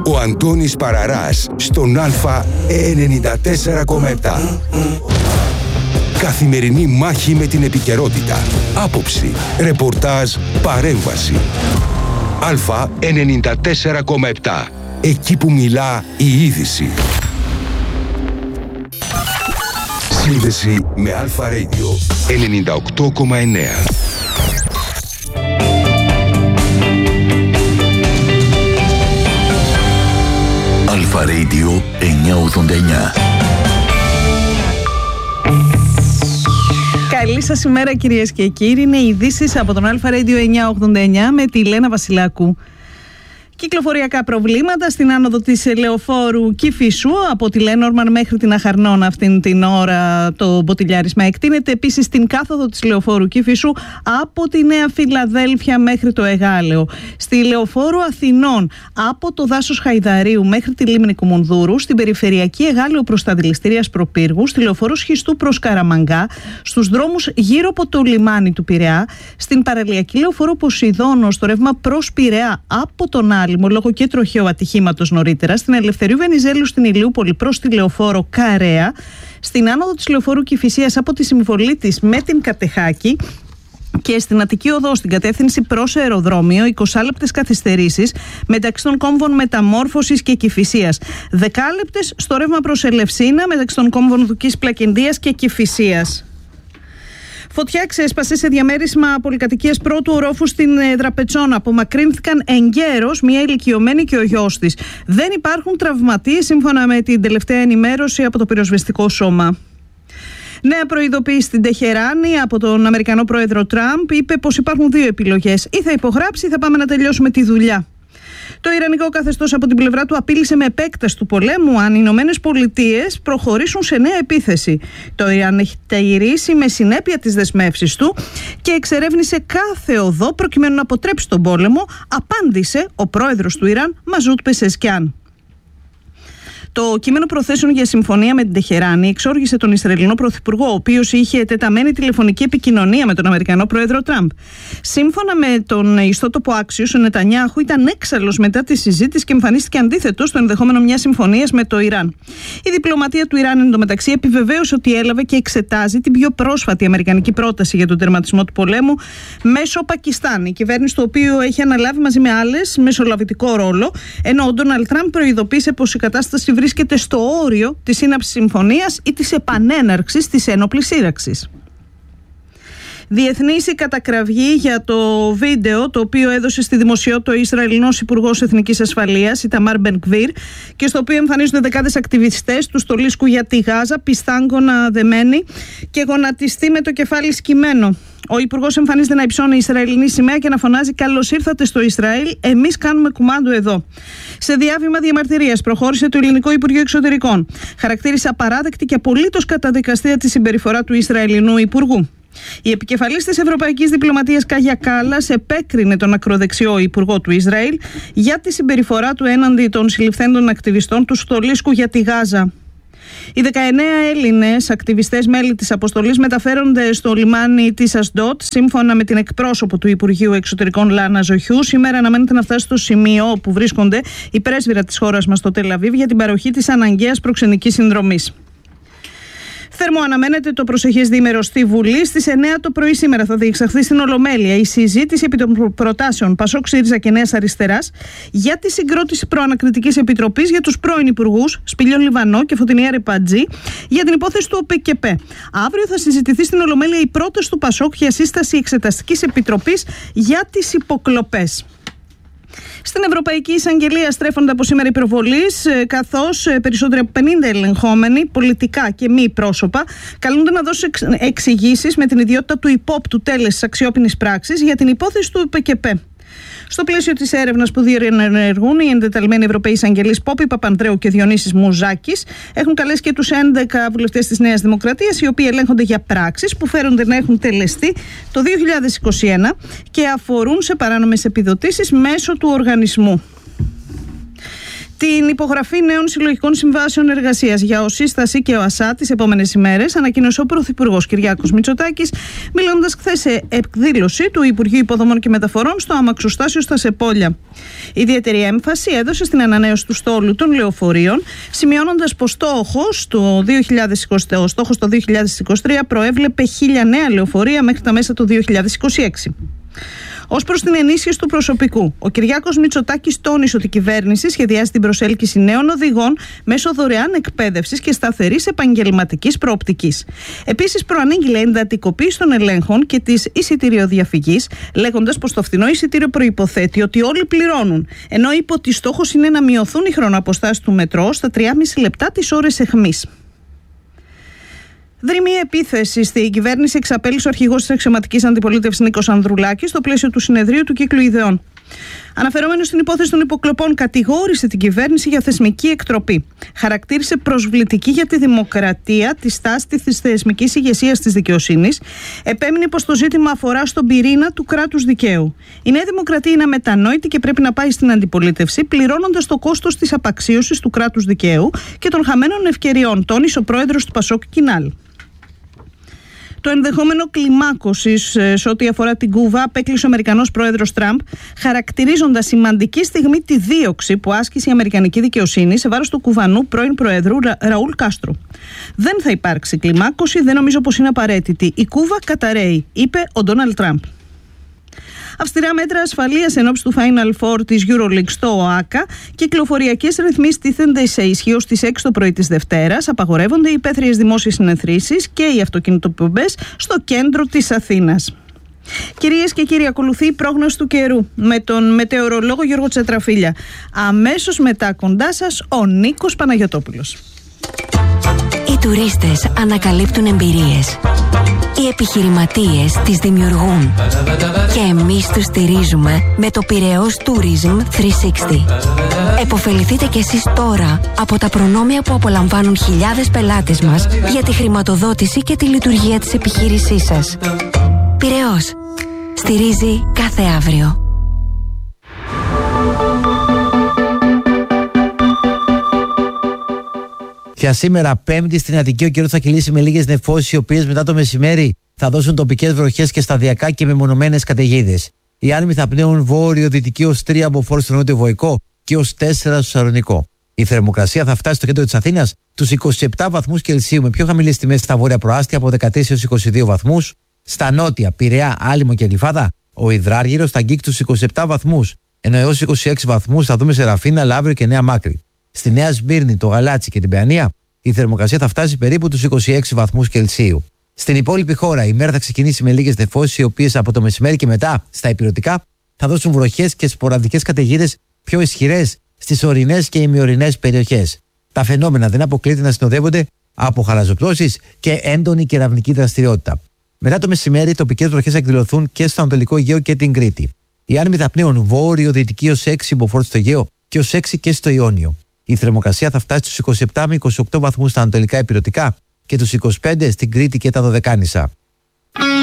Ο Αντώνης Παραράς στον Α94,7. Καθημερινή μάχη με την επικαιρότητα. Άποψη, ρεπορτάζ, παρέμβαση. Α94,7. Εκεί που μιλά η είδηση. Σύνδεση με Αλφα Radio 98,9. Αλφα Radio 989. Καλή σας ημέρα κυρίες και κύριοι. Είναι οι ειδήσεις από τον Αλφα Radio 989 με τη Λένα Βασιλάκου. Κυκλοφοριακά προβλήματα στην άνοδο της Λεωφόρου Κηφισού από τη Λένормαν μέχρι την Αχαρνών αυτήν την ώρα το μποτιλιάρισμα εκτείνεται. Επίσης στην κάθοδο της Λεωφόρου Κηφισού από τη Νέα Φιλαδέλφια μέχρι το Εγάλεο. Στη Λεωφόρο Αθηνών από το δάσος Χαϊδαρίου μέχρι τη λίμνη Κουμουνδούρου. Στην περιφερειακή Εγάλεο προς τα δηληστήρια Σπροπύργου. Στη Λεωφόρο Σχιστού προς Καραμαγκά. Στους δρόμους γύρω από το λιμάνι του Πειραιά. Στην παραλιακή Λεωφόρο Ποσειδώνο στο ρεύμα προς Πειραιά από τον λόγω και τροχαίου ατυχήματος νωρίτερα, στην Ελευθερίου Βενιζέλου στην Ηλιούπολη προς τη Λεωφόρο Καρέα, στην άνοδο της Λεωφόρου Κηφισίας από τη συμβολή της με την Κατεχάκη και στην Αττική Οδό στην κατεύθυνση προς αεροδρόμιο 20 λεπτές καθυστερήσεις μεταξύ των κόμβων Μεταμόρφωσης και Κηφισίας. 10 λεπτές στο ρεύμα προς Ελευσίνα μεταξύ των κόμβων Δουκής Πλακεντίας και Κηφισίας. Φωτιά ξέσπασε σε διαμέρισμα πολυκατοικίας πρώτου ορόφου στην Δραπετσόνα. Απομακρύνθηκαν εγκαίρως μία ηλικιωμένη και ο γιος της. Δεν υπάρχουν τραυματίες σύμφωνα με την τελευταία ενημέρωση από το πυροσβεστικό σώμα. Νέα προειδοποίηση στην Τεχεράνη από τον Αμερικανό πρόεδρο Τραμπ. Είπε πως υπάρχουν δύο επιλογές. Ή θα υπογράψει ή θα πάμε να τελειώσουμε τη δουλειά. Το Ιρανικό καθεστώς από την πλευρά του απείλησε με επέκταση του πολέμου αν οι Ηνωμένες Πολιτείες προχωρήσουν σε νέα επίθεση. Το Ιράν έχει τηρήσει με συνέπεια τις δεσμεύσεις του και εξερεύνησε κάθε οδό προκειμένου να αποτρέψει τον πόλεμο, απάντησε ο πρόεδρος του Ιράν, Μαζούτ Πεσεσκιάν. Το κείμενο προθέσεων για συμφωνία με την Τεχεράνη εξόργησε τον Ισραηλινό Πρωθυπουργό, ο οποίος είχε τεταμένη τηλεφωνική επικοινωνία με τον Αμερικανό πρόεδρο Τραμπ. Σύμφωνα με τον ιστότοπο Axios, ο Νετανιάχου ήταν έξαλλος μετά τη συζήτηση και εμφανίστηκε αντίθετο στο ενδεχόμενο μιας συμφωνίας με το Ιράν. Η διπλωματία του Ιράν εντωμεταξύ επιβεβαίωσε ότι έλαβε και εξετάζει την πιο πρόσφατη αμερικανική πρόταση για τον τερματισμό του πολέμου μέσω Πακιστάν, η κυβέρνηση του οποίου έχει αναλάβει μαζί με άλλες μεσολαβητικό ρόλο, ενώ ο Ντόναλντ Τραμπ προειδοποίησε πως η κατάσταση βρίσκεται στο όριο της σύναψης συμφωνίας ή της επανέναρξης της ένοπλης σύραξης. Διεθνής η κατακραυγή για το βίντεο το οποίο έδωσε στη δημοσιότητα ο Ισραηλινός Υπουργός Εθνικής Ασφαλείας, Ιταμάρ Μπεν-Γκβίρ, και στο οποίο εμφανίζονται δεκάδες ακτιβιστές του στολίσκου για τη Γάζα, πιστάγκωνα δεμένοι και γονατιστοί με το κεφάλι σκυμμένο. Ο Υπουργός εμφανίζεται να υψώνει η Ισραηλινή σημαία και να φωνάζει «Καλώς ήρθατε στο Ισραήλ, εμείς κάνουμε κουμάντο εδώ». Σε διάβημα διαμαρτυρίας προχώρησε το Ελληνικό Υπουργείο Εξωτερικών. Χαρακτήρισε απαράδεκτη και απολύτως καταδικαστέα τη συμπεριφορά του Ισραηλινού Υπουργού. Η επικεφαλής της Ευρωπαϊκής Διπλωματίας Κάγια Κάλλας επέκρινε τον ακροδεξιό Υπουργό του Ισραήλ για τη συμπεριφορά του έναντι των συλληφθέντων ακτιβιστών του στολίσκου για τη Γάζα. Οι 19 Έλληνες ακτιβιστές μέλη της αποστολής μεταφέρονται στο λιμάνι της Ασντότ. Σύμφωνα με την εκπρόσωπο του Υπουργείου Εξωτερικών Λάνα Ζοχιού, σήμερα αναμένεται να φτάσει στο σημείο όπου βρίσκονται η πρέσβυρα της χώρας μας στο Τελ Αβίβ για την παροχή της αναγκαίας προξενικής συνδρομής. Θέρμο αναμένεται το προσεχές διήμερο στη Βουλή. Στις 9 το πρωί σήμερα θα διεξαχθεί στην Ολομέλεια η συζήτηση επί των προτάσεων Πασόκ, ΣΥΡΙΖΑ και Νέας Αριστεράς για τη συγκρότηση προανακριτικής επιτροπής για τους πρώην υπουργούς Σπηλιό Λιβανό και Φωτεινή Αρεπατζή για την υπόθεση του ΟΠΕΚΕΠΕ. Αύριο θα συζητηθεί στην Ολομέλεια η πρόταση του Πασόκ για σύσταση εξεταστικής επιτροπής για τις υποκλοπές. Στην Ευρωπαϊκή Εισαγγελία στρέφονται από σήμερα οι προβολείς, καθώς περισσότεροι από 50 ελεγχόμενοι, πολιτικά και μη πρόσωπα, καλούνται να δώσουν εξηγήσεις με την ιδιότητα του υπόπτου τέλεσης αξιόπινης πράξης για την υπόθεση του ΠΚΠ. Στο πλαίσιο της έρευνας που διενεργούν οι εντεταλμένοι Ευρωπαίοι Εισαγγελείς Πόπη Παπανδρέου και Διονύσης Μουζάκης, έχουν καλέσει και τους 11 βουλευτές της Νέας Δημοκρατίας, οι οποίοι ελέγχονται για πράξεις που φέρονται να έχουν τελεστεί το 2021 και αφορούν σε παράνομες επιδοτήσεις μέσω του οργανισμού. Την υπογραφή νέων συλλογικών συμβάσεων εργασίας για οσύσταση και ΟΑΣΑ τις επόμενες ημέρες ανακοίνωσε ο Πρωθυπουργός Κυριάκος Μητσοτάκης, μιλώντας χθες σε εκδήλωση του Υπουργείου Υποδομών και Μεταφορών στο αμαξοστάσιο στα Σεπόλια. Ιδιαίτερη έμφαση έδωσε στην ανανέωση του στόλου των λεωφορείων, σημειώνοντας πως στόχος το 2023 προέβλεπε 1.000 νέα λεωφορεία μέχρι τα μέσα του 2026. Ως προς την ενίσχυση του προσωπικού, ο Κυριάκος Μητσοτάκης τόνισε ότι η κυβέρνηση σχεδιάζει την προσέλκυση νέων οδηγών μέσω δωρεάν εκπαίδευσης και σταθερής επαγγελματικής προοπτικής. Επίσης, προανήγγειλε εντατικοποίηση των ελέγχων και της εισιτηριοδιαφυγής, λέγοντας πως το φθηνό εισιτήριο προϋποθέτει ότι όλοι πληρώνουν, ενώ είπε ότι στόχος είναι να μειωθούν οι χρονοαποστάσεις του μετρό στα 3,5 λεπτά τις ώρες αιχμής. Δρυμή επίθεση στην κυβέρνηση εξαπέλυσε ο αρχηγός της αξιωματικής αντιπολίτευσης Νίκος Ανδρουλάκης στο πλαίσιο του συνεδρίου του κύκλου ιδεών. Αναφερόμενος στην υπόθεση των υποκλοπών, κατηγόρησε την κυβέρνηση για θεσμική εκτροπή. Χαρακτήρισε προσβλητική για τη δημοκρατία τη στάση της θεσμικής ηγεσίας της δικαιοσύνης. Επέμεινε πως το ζήτημα αφορά στον πυρήνα του κράτους δικαίου. Η Νέα Δημοκρατία είναι αμετανόητη και πρέπει να πάει στην αντιπολίτευση, πληρώνοντας το κόστος της απαξίωσης του κράτους δικαίου και των χαμένων ευκαιριών, τόνισε ο πρόεδρος του Πασόκ Κινάλ. Το ενδεχόμενο κλιμάκωσης σε ό,τι αφορά την Κούβα απέκλεισε ο Αμερικανός πρόεδρος Τραμπ, χαρακτηρίζοντας σημαντική στιγμή τη δίωξη που άσκησε η Αμερικανική δικαιοσύνη σε βάρος του Κουβανού πρώην Προέδρου Ραούλ Κάστρο. Δεν θα υπάρξει κλιμάκωση, δεν νομίζω πως είναι απαραίτητη. Η Κούβα καταρρέει, είπε ο Ντόναλντ Τραμπ. Αυστηρά μέτρα ασφαλείας εν ώψη του Final Four της EuroLeague στο ΟΑΚΑ. Κυκλοφοριακές ρυθμίσεις τίθενται σε ισχύ ως τις 6 το πρωί της Δευτέρας. Απαγορεύονται οι υπαίθριες δημόσιες συνεθρήσεις και οι αυτοκινητοπομπές στο κέντρο της Αθήνας. Κυρίες και κύριοι, ακολουθεί η πρόγνωση του καιρού με τον μετεωρολόγο Γιώργο Τσετραφίλια. Αμέσως μετά κοντά σας ο Νίκος Παναγιωτόπουλος. Οι τουρίστες ανακαλύπτουν εμπειρίες. Οι επιχειρηματίες τις δημιουργούν. Και εμείς τους στηρίζουμε με το Πειραιώς Tourism 360. Εποφεληθείτε κι εσείς τώρα από τα προνόμια που απολαμβάνουν χιλιάδες πελάτες μας για τη χρηματοδότηση και τη λειτουργία της επιχείρησής σας. Πειραιώς. Στηρίζει κάθε αύριο. Για σήμερα, Πέμπτη, στην Αττική, ο καιρός θα κυλήσει με λίγες νεφώσεις, οι οποίες μετά το μεσημέρι θα δώσουν τοπικές βροχές και σταδιακά και μεμονωμένες καταιγίδες. Οι άνεμοι θα πνέουν βόρειο-δυτική ως 3 από φόρ στο νότιο-βοϊκό και ως 4 στο Σαλονικό. Η θερμοκρασία θα φτάσει στο κέντρο της Αθήνας τους 27 βαθμούς Κελσίου, με πιο χαμηλές τιμές στα βόρεια προάστια από 13 έως 22 βαθμούς. Στα νότια, Πειραιά, Άλυμο και Γλυφάδα, ο Ιδράργυρος θα αγγίξει τους 27 βαθμούς, ενώ έως 26 βαθμούς θα δούμε σε Ραφίνα, Λαύριο και Νέα Μάκρη. Στη Νέα Σμύρνη, το Γαλάτσι και την Παιανία, η θερμοκρασία θα φτάσει περίπου τους 26 βαθμούς Κελσίου. Στην υπόλοιπη χώρα, η μέρα θα ξεκινήσει με λίγες νεφώσεις, οι οποίες από το μεσημέρι και μετά στα ηπειρωτικά θα δώσουν βροχές και σποραδικές καταιγίδες πιο ισχυρές στις ορεινές και ημιορεινές περιοχές. Τα φαινόμενα δεν αποκλείεται να συνοδεύονται από χαλαζοπτώσεις και έντονη κεραυνική δραστηριότητα. Μετά το μεσημέρι, τοπικές βροχές θα εκδηλωθούν και στο Ανατολικό Αιγαίο και την Κρήτη. Οι άνεμοι θα πνέουν βόρειο-δυτική ως 6 μποφόρ στο Αιγαίο και ως 6 και στο Ιόνιο. Η θερμοκρασία θα φτάσει στους 27 με 28 βαθμούς στα ανατολικά ηπειρωτικά και τους 25 στην Κρήτη και τα Δωδεκάνησα.